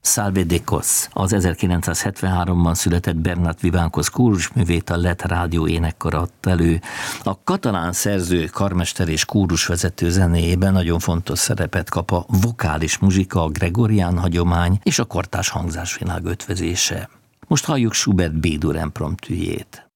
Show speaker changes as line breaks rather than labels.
Salve Decos, az 1973-ban született Bernat Vivánkos kórusművét a Lett Rádió énekkar adta elő. A katalán szerző, karmester és kórusvezető zenéjében nagyon fontos szerepet kap a vokális muzsika, a gregorián hagyomány és a kortárs hangzásvilág ötvözése. Most halljuk Schubert B-dur impromptujét.